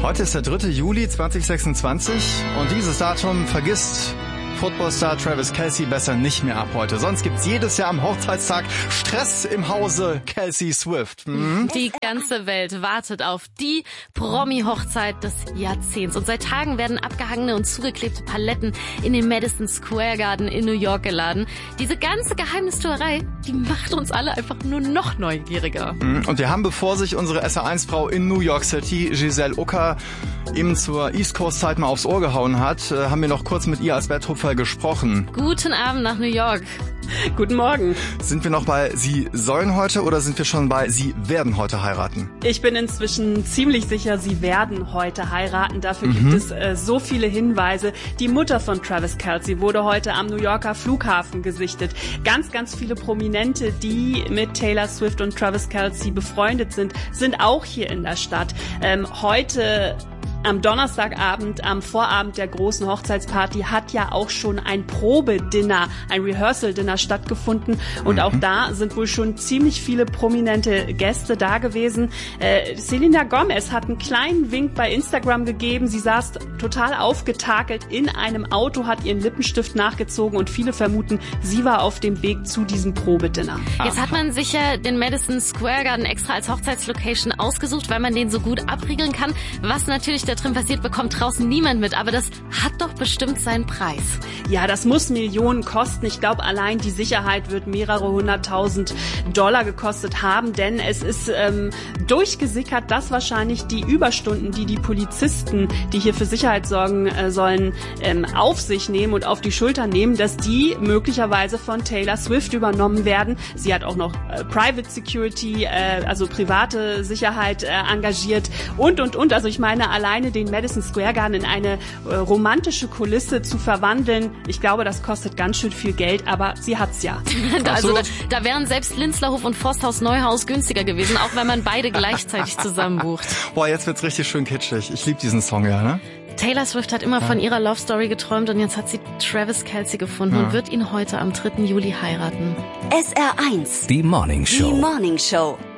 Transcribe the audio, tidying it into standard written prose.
Heute ist der 3. Juli 2026 und dieses Datum vergisst Footballstar Travis Kelce besser nicht mehr ab heute. Sonst gibt's jedes Jahr am Hochzeitstag Stress im Hause Kelce Swift. Die ganze Welt wartet auf die Promi-Hochzeit des Jahrzehnts. Und seit Tagen werden abgehangene und zugeklebte Paletten in den Madison Square Garden in New York geladen. Diese ganze Geheimnistuerei, die macht uns alle einfach nur noch neugieriger. Und wir haben, bevor sich unsere SR1-Frau in New York City, Giselle Ucker, eben zur East Coast-Zeit mal aufs Ohr gehauen hat, haben wir noch kurz mit ihr als Betthupfer gesprochen. Guten Abend nach New York. Guten Morgen. Sind wir noch bei Sie sollen heute oder sind wir schon bei Sie werden heute heiraten? Ich bin inzwischen ziemlich sicher, Sie werden heute heiraten. Dafür gibt es so viele Hinweise. Die Mutter von Travis Kelce wurde heute am New Yorker Flughafen gesichtet. Ganz, ganz viele Prominente, die mit Taylor Swift und Travis Kelce befreundet sind, sind auch hier in der Stadt. Heute am Donnerstagabend, am Vorabend der großen Hochzeitsparty, hat ja auch schon ein Probedinner, ein Rehearsal-Dinner stattgefunden. Und auch da sind wohl schon ziemlich viele prominente Gäste da gewesen. Selena Gomez hat einen kleinen Wink bei Instagram gegeben. Sie saß total aufgetakelt in einem Auto, hat ihren Lippenstift nachgezogen und viele vermuten, sie war auf dem Weg zu diesem Probedinner. Jetzt hat man sich ja den Madison Square Garden extra als Hochzeitslocation ausgesucht, weil man den so gut abriegeln kann. Was natürlich da drin passiert, bekommt draußen niemand mit. Aber das hat doch bestimmt seinen Preis. Ja, das muss Millionen kosten. Ich glaube, allein die Sicherheit wird mehrere 100.000 $ gekostet haben, denn es ist durchgesickert, dass wahrscheinlich die Überstunden, die Polizisten, die hier für Sicherheit sorgen sollen, auf sich nehmen und auf die Schultern nehmen, dass die möglicherweise von Taylor Swift übernommen werden. Sie hat auch noch Private Security, also private Sicherheit engagiert und. Also ich meine, alleine den Madison Square Garden in eine romantische Kulisse zu verwandeln, ich glaube, das kostet ganz schön viel Geld, aber sie hat's ja. Also da wären selbst Linzlerhof und Forsthaus Neuhaus günstiger gewesen, auch wenn man beide gleichzeitig zusammen bucht. Boah, jetzt wird's richtig schön kitschig. Ich liebe diesen Song ja, ne? Taylor Swift hat immer von ihrer Love Story geträumt und jetzt hat sie Travis Kelce gefunden und wird ihn heute am 3. Juli heiraten. SR1. Die Morning Show. Die Morning Show.